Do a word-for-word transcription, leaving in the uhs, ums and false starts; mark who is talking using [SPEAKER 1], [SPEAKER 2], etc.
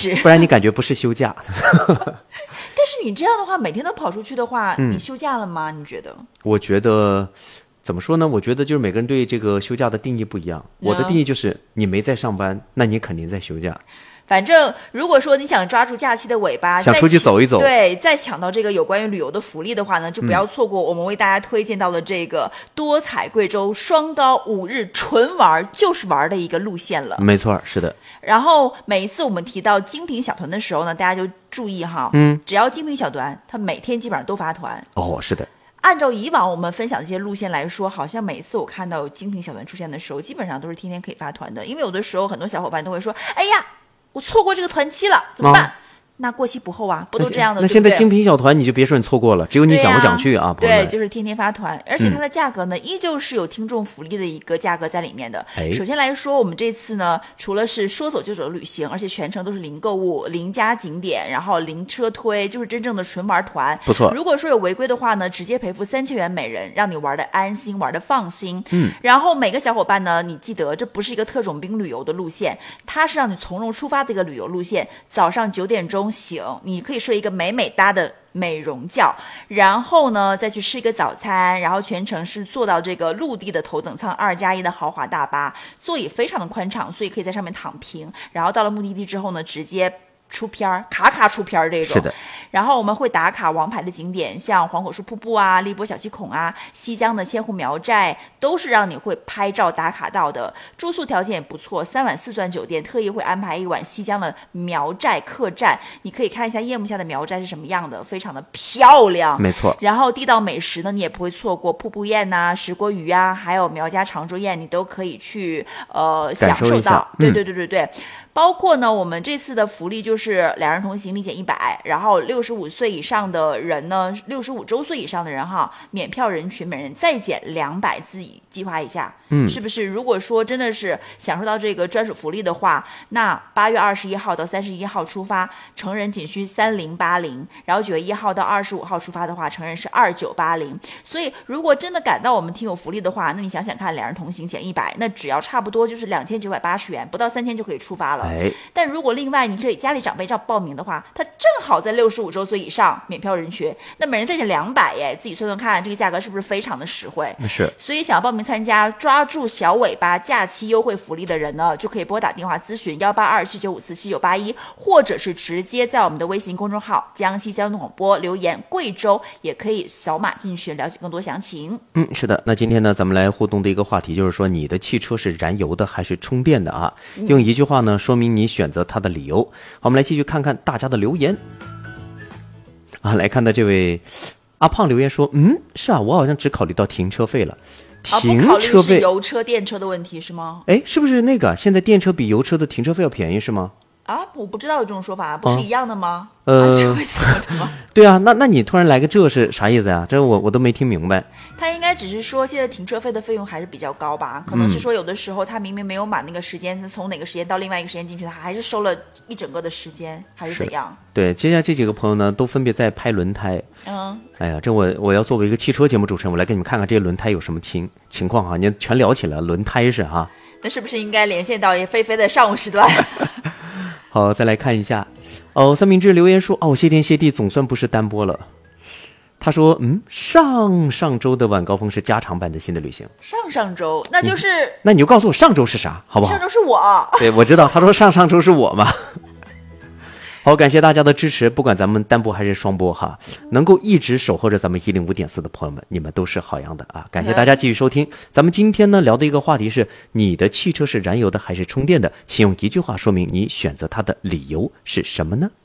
[SPEAKER 1] 是，
[SPEAKER 2] 不然你感觉不是休假。
[SPEAKER 1] 但是你这样的话，每天都跑出去的话，
[SPEAKER 2] 嗯、
[SPEAKER 1] 你休假了吗？你觉得？
[SPEAKER 2] 我觉得怎么说呢？我觉得就是每个人对这个休假的定义不一样。我的定义就是你没在上班，那你肯定在休假。
[SPEAKER 1] 反正如果说你想抓住假期的尾巴，
[SPEAKER 2] 想出去走一走，
[SPEAKER 1] 对，再抢到这个有关于旅游的福利的话呢，就不要错过我们为大家推荐到的这个多彩贵州双高五日纯玩就是玩的一个路线了。
[SPEAKER 2] 没错，是的。
[SPEAKER 1] 然后每一次我们提到精品小团的时候呢，大家就注意哈，
[SPEAKER 2] 嗯，
[SPEAKER 1] 只要精品小团，它每天基本上都发团。
[SPEAKER 2] 哦，是的。
[SPEAKER 1] 按照以往我们分享的这些路线来说，好像每次我看到有精品小团出现的时候，基本上都是天天可以发团的。因为有的时候很多小伙伴都会说，哎呀，我错过这个团期了，怎么办？啊，那过期不候啊，不都这样的？
[SPEAKER 2] 那现在精品小团你就别说你错过了，只有你想不想去啊？
[SPEAKER 1] 对，啊对，就是天天发团，而且它的价格呢、嗯，依旧是有听众福利的一个价格在里面的。
[SPEAKER 2] 哎，
[SPEAKER 1] 首先来说，我们这次呢，除了是说走就走的旅行，而且全程都是零购物、零加景点，然后零车推，就是真正的纯玩团。
[SPEAKER 2] 不错。
[SPEAKER 1] 如果说有违规的话呢，直接赔付三千元每人，让你玩的安心，玩的放心。
[SPEAKER 2] 嗯。
[SPEAKER 1] 然后每个小伙伴呢，你记得这不是一个特种兵旅游的路线，它是让你从容出发的一个旅游路线。早上九点钟醒，你可以睡一个美美哒的美容觉，然后呢再去吃一个早餐，然后全程是坐到这个陆地的头等舱二加一的豪华大巴，座椅非常的宽敞，所以可以在上面躺平，然后到了目的地之后呢，直接出片儿，卡卡出片儿这种。
[SPEAKER 2] 是的。
[SPEAKER 1] 然后我们会打卡王牌的景点，像黄果树瀑布啊、荔波小七孔啊、西江的千户苗寨，都是让你会拍照打卡到的。住宿条件也不错，三晚四钻酒店，特意会安排一晚西江的苗寨客栈，你可以看一下夜幕下的苗寨是什么样的，非常的漂亮。
[SPEAKER 2] 没错。
[SPEAKER 1] 然后地道美食呢，你也不会错过，瀑布宴呐、啊、石锅鱼啊，还有苗家长桌宴，你都可以去呃享受到。
[SPEAKER 2] 嗯、
[SPEAKER 1] 对对对对对。包括呢，我们这次的福利就是两人同行立减一百，然后六十五岁以上的人呢，六十五周岁以上的人哈，免票人群每人再减两百，自己计划一下，
[SPEAKER 2] 嗯，
[SPEAKER 1] 是不是？如果说真的是享受到这个专属福利的话，那八月二十一号到三十一号出发，成人仅需三零八零，然后九月一号到二十五号出发的话，成人是二九八零。所以如果真的赶到我们听友福利的话，那你想想看，两人同行减一百，那只要差不多就是两千九百八十元，不到三天就可以出发了。
[SPEAKER 2] 哎，
[SPEAKER 1] 但如果另外你可以家里长辈照报名的话，他正好在六十五周岁以上免票人群，那每人再减两百耶，自己算算看，这个价格是不是非常的实惠？
[SPEAKER 2] 是。
[SPEAKER 1] 所以想要报名参加抓住小尾巴假期优惠福利的人呢，就可以拨打电话咨询幺八二七九五四七九八一，或者是直接在我们的微信公众号江西交通广播留言贵州，也可以扫码进群了解更多详情。
[SPEAKER 2] 嗯，是的。那今天呢，咱们来互动的一个话题就是说，你的汽车是燃油的还是充电的啊？嗯、用一句话呢说明你选择它的理由。好，我们来继续看看大家的留言啊。来看到这位阿胖留言说，嗯，是啊，我好像只考虑到停车费了。停车费、
[SPEAKER 1] 啊、不考虑是油车电车的问题是吗？
[SPEAKER 2] 哎，是不是那个现在电车比油车的停车费要便宜是吗？
[SPEAKER 1] 啊，我不知道有这种说法，不是一样的吗？
[SPEAKER 2] 啊、呃，
[SPEAKER 1] 是为什么的吗？
[SPEAKER 2] 对啊，那那你突然来个这是啥意思呀？这我我都没听明白。
[SPEAKER 1] 他应该只是说现在停车费的费用还是比较高吧？可能是说有的时候他明明没有满那个时间，嗯、从哪个时间到另外一个时间进去，他还是收了一整个的时间，还是怎样？
[SPEAKER 2] 对，接下来这几个朋友呢，都分别在拍轮胎。
[SPEAKER 1] 嗯，
[SPEAKER 2] 哎呀，这我我要作为一个汽车节目主持人，我来给你们看看这些轮胎有什么情情况啊！你全聊起来，轮胎是哈。
[SPEAKER 1] 那是不是应该连线到菲菲的上午时段？
[SPEAKER 2] 好，再来看一下，哦，三明治留言说，哦，谢天谢地，总算不是单播了。他说，嗯，上上周的晚高峰是加长版的新的旅行。
[SPEAKER 1] 上上周，那就是，
[SPEAKER 2] 那你就告诉我上周是啥，好不好？
[SPEAKER 1] 上周是我。
[SPEAKER 2] 对，我知道，他说上上周是我嘛。好，感谢大家的支持，不管咱们单播还是双播哈，能够一直守候着咱们一零五点四的朋友们，你们都是好样的啊！感谢大家继续收听。咱们今天呢聊的一个话题是，你的汽车是燃油的还是充电的？请用一句话说明你选择它的理由是什么呢？